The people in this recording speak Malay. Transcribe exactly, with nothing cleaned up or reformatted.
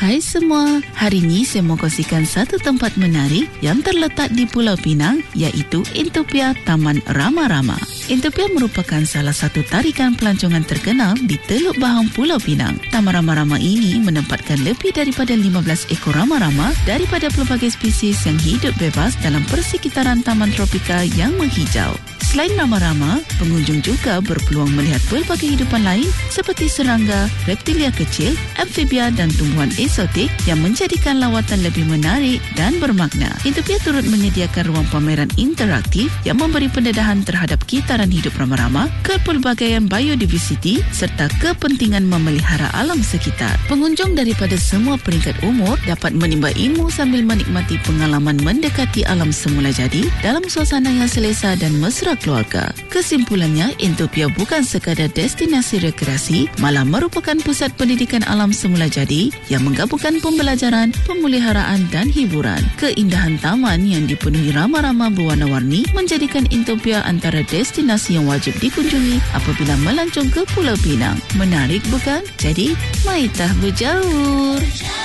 Hai semua, hari ini saya mau kongsikan satu tempat menarik yang terletak di Pulau Pinang, iaitu Intopia Taman Rama-Rama. Intopia merupakan salah satu tarikan pelancongan terkenal di Teluk Bahang Pulau Pinang. Taman Rama-Rama ini menempatkan lebih daripada lima belas ekor rama-rama daripada pelbagai spesies yang hidup bebas dalam persekitaran taman tropika yang menghijau. Selain rama-rama, pengunjung juga berpeluang melihat pelbagai hidupan lain seperti serangga, reptilia kecil, amfibia dan tumbuhan eksotik yang menjadikan lawatan lebih menarik dan bermakna. Intopia turut menyediakan ruang pameran interaktif yang memberi pendedahan terhadap kitaran hidup rama-rama, kepelbagaian biodiversiti serta kepentingan memelihara alam sekitar. Pengunjung daripada semua peringkat umur dapat menimba ilmu sambil menikmati pengalaman mendekati alam semula jadi dalam suasana yang selesa dan mesra keluarga. Kesimpulannya, Intopia bukan sekadar destinasi rekreasi, malah merupakan pusat pendidikan alam semula jadi yang menggabungkan pembelajaran, pemeliharaan dan hiburan. Keindahan taman yang dipenuhi rama-rama berwarna-warni menjadikan Intopia antara destinasi yang wajib dikunjungi apabila melancong ke Pulau Pinang. Menarik bukan? Jadi, maitah berjaur!